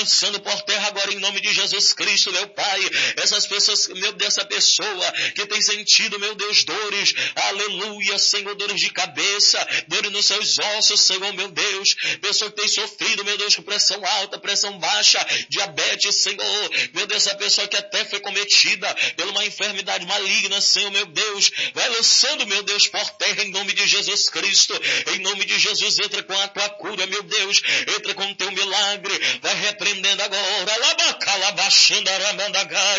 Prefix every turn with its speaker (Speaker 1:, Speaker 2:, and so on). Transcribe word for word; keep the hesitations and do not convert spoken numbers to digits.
Speaker 1: lançando por terra agora em nome de Jesus Cristo, meu Pai, essas pessoas, meu Deus, essa pessoa que tem sentido, meu Deus, dores, aleluia, Senhor, dores de cabeça, dores nos seus ossos, Senhor, meu Deus, pessoa que tem sofrido, meu Deus, com pressão alta, pressão baixa, diabetes, Senhor, meu Deus, essa pessoa que até foi cometida por uma enfermidade maligna, Senhor, meu Deus, vai lançando, meu Deus, por terra em nome de Jesus Cristo, em nome de Jesus, entra com a tua cura, meu Deus, entra com o teu milagre, vai repreendendo agora,